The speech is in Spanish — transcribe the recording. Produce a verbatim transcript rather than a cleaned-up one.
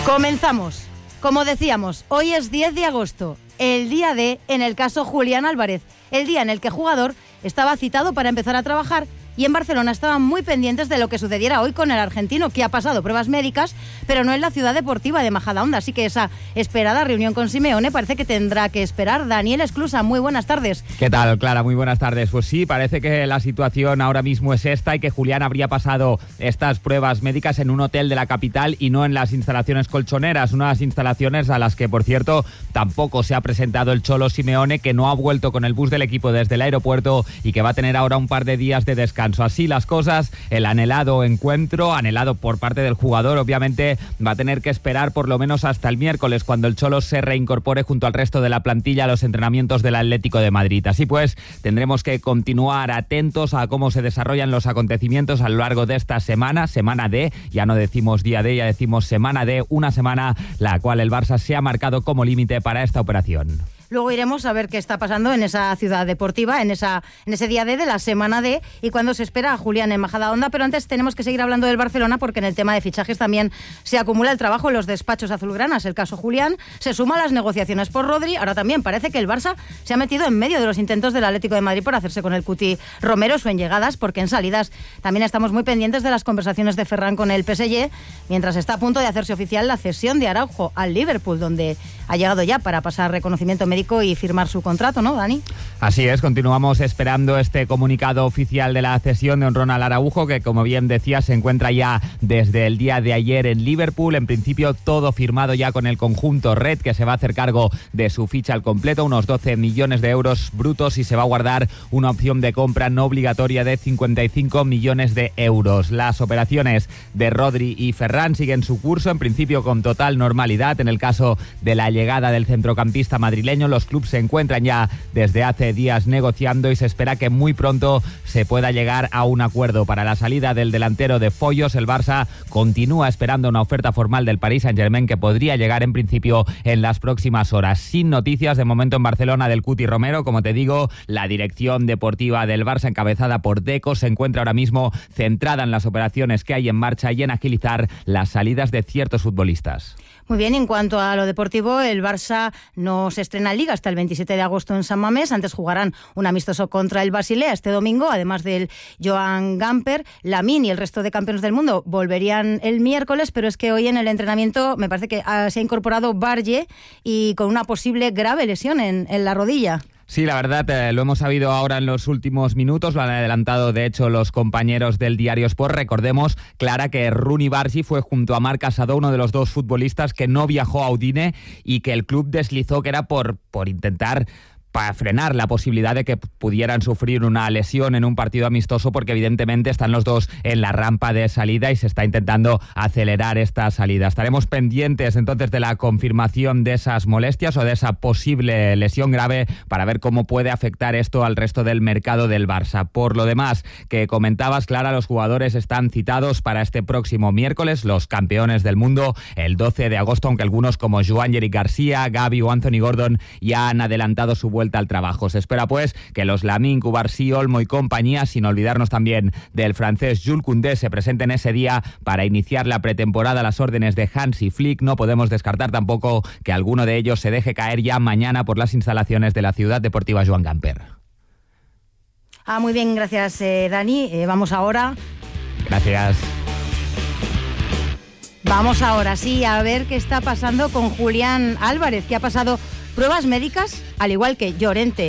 Comenzamos. Como decíamos, hoy es diez de agosto, el día D en el caso Julián Álvarez, el día en el que el jugador estaba citado para empezar a trabajar y en Barcelona estaban muy pendientes de lo que sucediera hoy con el argentino, que ha pasado pruebas médicas, pero no en la ciudad deportiva de Majadahonda. Así que esa esperada reunión con Simeone parece que tendrá que esperar. Daniel Esclusa, muy buenas tardes. ¿Qué tal, Clara? Muy buenas tardes. Pues sí, parece que la situación ahora mismo es esta y que Julián habría pasado estas pruebas médicas en un hotel de la capital y no en las instalaciones colchoneras, unas instalaciones a las que, por cierto, tampoco se ha presentado el Cholo Simeone, que no ha vuelto con el bus del equipo desde el aeropuerto y que va a tener ahora un par de días de descanso. Así las cosas, el anhelado encuentro, anhelado por parte del jugador, obviamente va a tener que esperar por lo menos hasta el miércoles, cuando el Cholo se reincorpore junto al resto de la plantilla a los entrenamientos del Atlético de Madrid. Así pues, tendremos que continuar atentos a cómo se desarrollan los acontecimientos a lo largo de esta semana, semana D, ya no decimos día D, ya decimos semana D, una semana la cual el Barça se ha marcado como límite para esta operación. Luego iremos a ver qué está pasando en esa ciudad deportiva, en esa en ese día D de la semana D y cuando se espera a Julián en Majadahonda. Pero antes tenemos que seguir hablando del Barcelona, porque en el tema de fichajes también se acumula el trabajo en los despachos azulgranas. El caso Julián se suma a las negociaciones por Rodri. Ahora también parece que el Barça se ha metido en medio de los intentos del Atlético de Madrid por hacerse con el Cuti Romero, o en llegadas, porque en salidas también estamos muy pendientes de las conversaciones de Ferran con el P S G, mientras está a punto de hacerse oficial la cesión de Araujo al Liverpool, donde ha llegado ya para pasar reconocimiento médico y firmar su contrato, ¿no, Dani? Así es, continuamos esperando este comunicado oficial de la cesión de Ronald Araujo, que, como bien decía, se encuentra ya desde el día de ayer en Liverpool. En principio, todo firmado ya con el conjunto Red, que se va a hacer cargo de su ficha al completo, unos doce millones de euros brutos, y se va a guardar una opción de compra no obligatoria de cincuenta y cinco millones de euros. Las operaciones de Rodri y Ferran siguen su curso, en principio con total normalidad. En el caso de la llegada del centrocampista madrileño, los clubes se encuentran ya desde hace días negociando y se espera que muy pronto se pueda llegar a un acuerdo. Para la salida del delantero de Foyos, el Barça continúa esperando una oferta formal del Paris Saint-Germain, que podría llegar en principio en las próximas horas. Sin noticias de momento en Barcelona del Cuti Romero. Como te digo, la dirección deportiva del Barça, encabezada por Deco, se encuentra ahora mismo centrada en las operaciones que hay en marcha y en agilizar las salidas de ciertos futbolistas. Muy bien, en cuanto a lo deportivo, el Barça no se estrena en Liga hasta el veintisiete de agosto en San Mamés. Antes jugarán un amistoso contra el Basilea este domingo, además del Joan Gamper. Lamine y el resto de campeones del mundo volverían el miércoles, pero es que hoy en el entrenamiento me parece que se ha incorporado Barge y con una posible grave lesión en, en la rodilla. Sí, la verdad, eh, lo hemos sabido ahora en los últimos minutos, lo han adelantado de hecho los compañeros del Diario Sport. Recordemos, Clara, que Rooney Bargi fue junto a Marc Casado uno de los dos futbolistas que no viajó a Udine y que el club deslizó que era por, por intentar para frenar la posibilidad de que pudieran sufrir una lesión en un partido amistoso, porque evidentemente están los dos en la rampa de salida y se está intentando acelerar esta salida. Estaremos pendientes entonces de la confirmación de esas molestias o de esa posible lesión grave para ver cómo puede afectar esto al resto del mercado del Barça. Por lo demás, que comentabas, Clara, los jugadores están citados para este próximo miércoles, los campeones del mundo, el doce de agosto, aunque algunos como Joan-Eric García, Gavi o Anthony Gordon ya han adelantado su vuelta al trabajo. Se espera pues que los Lamine, Cubarsí, Olmo y compañía, sin olvidarnos también del francés Jules Koundé, se presenten ese día para iniciar la pretemporada a las órdenes de Hansi Flick. No podemos descartar tampoco que alguno de ellos se deje caer ya mañana por las instalaciones de la ciudad deportiva Joan Gamper. Ah, muy bien, gracias eh, Dani. Eh, vamos ahora. Gracias. Vamos ahora sí a ver qué está pasando con Julián Álvarez, que ha pasado pruebas médicas, al igual que Llorente